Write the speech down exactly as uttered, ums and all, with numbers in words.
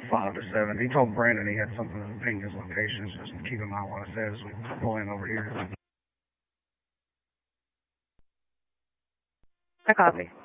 five to seven. He told Brandon he had something to ping his locations. Just keep in mind what I said as we pull in over here. I copy.